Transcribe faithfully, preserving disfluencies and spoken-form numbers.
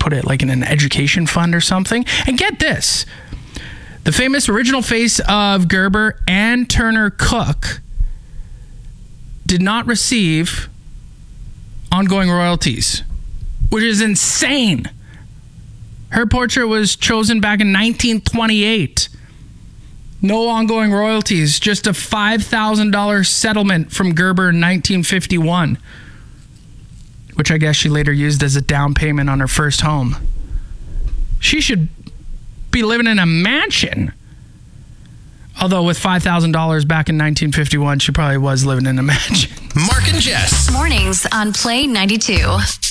put it like in an education fund or something. And get this. The famous original face of Gerber, Ann Turner Cook, did not receive ongoing royalties, which is insane. Her portrait was chosen back in nineteen twenty-eight. No ongoing royalties, just a five thousand dollars settlement from Gerber in nineteen fifty-one, which I guess she later used as a down payment on her first home. She should be living in a mansion. Although with five thousand dollars back in nineteen fifty-one, she probably was living in a mansion. Mark and Jess. Mornings on Play ninety-two.